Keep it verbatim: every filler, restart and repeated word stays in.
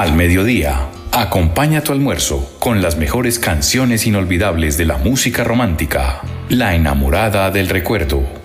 Al mediodía, acompaña tu almuerzo con las mejores canciones inolvidables de la música romántica. La enamorada del recuerdo.